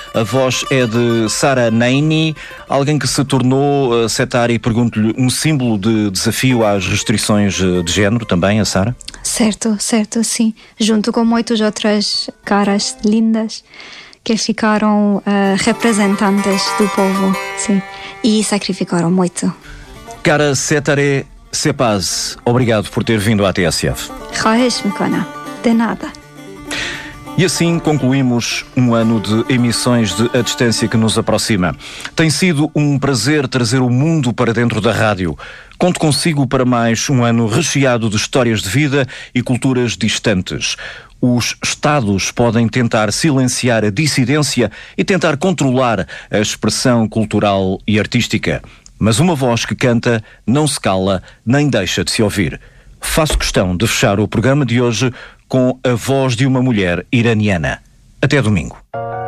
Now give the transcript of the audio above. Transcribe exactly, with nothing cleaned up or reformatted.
A voz é de Sara Naini, alguém que se tornou, Setari, pergunto-lhe, um símbolo de desafio às restrições de género também, a Sara? Certo, certo, sim. Junto com muitas outras caras lindas que ficaram uh, representantes do povo, sim. E sacrificaram muito. Cara Setare Sepaz, obrigado por ter vindo à T S F. De nada. E assim concluímos um ano de emissões de A Distância que nos aproxima. Tem sido um prazer trazer o mundo para dentro da rádio. Conto consigo para mais um ano recheado de histórias de vida e culturas distantes. Os Estados podem tentar silenciar a dissidência e tentar controlar a expressão cultural e artística. Mas uma voz que canta não se cala nem deixa de se ouvir. Faço questão de fechar o programa de hoje com a voz de uma mulher iraniana. Até domingo.